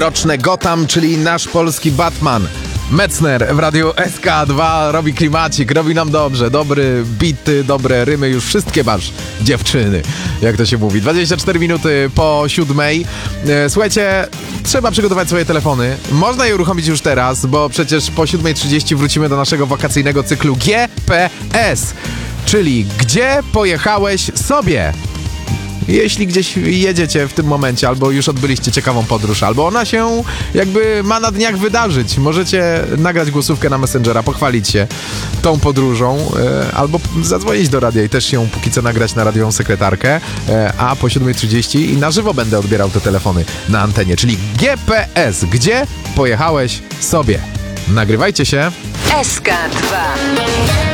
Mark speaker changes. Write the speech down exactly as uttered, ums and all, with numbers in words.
Speaker 1: Mroczne Gotham, czyli nasz polski Batman. Metzner w radiu S K dwa robi klimacik, robi nam dobrze. Dobry bity, dobre rymy, już wszystkie masz, dziewczyny, jak to się mówi. dwadzieścia cztery minuty po siódmej. Słuchajcie, trzeba przygotować swoje telefony. Można je uruchomić już teraz, bo przecież po siódmej trzydzieści wrócimy do naszego wakacyjnego cyklu G P S. Czyli gdzie pojechałeś sobie? Jeśli gdzieś jedziecie w tym momencie, albo już odbyliście ciekawą podróż, albo ona się jakby ma na dniach wydarzyć, możecie nagrać głosówkę na Messengera, pochwalić się tą podróżą, e, albo zadzwonić do radia i też się póki co nagrać na radiową sekretarkę, e, a po siódmej trzydzieści i na żywo będę odbierał te telefony na antenie, czyli G P S. Gdzie pojechałeś sobie? Nagrywajcie się.
Speaker 2: S K dwa.